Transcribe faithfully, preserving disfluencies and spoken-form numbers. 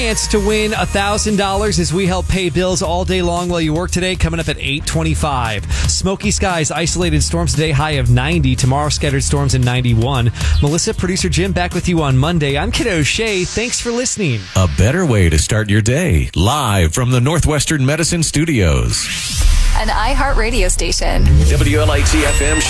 chance to win one thousand dollars as we help pay bills all day long while you work today, coming up at eight twenty-five. Smoky skies, isolated storms today, high of ninety. Tomorrow, scattered storms in ninety-one. Melissa, producer Jim, back with you on Monday. I'm Kid O'Shea. Thanks for listening. A better way to start your day. Live from the Northwestern Medicine Studios. An iHeartRadio station. W L I T F M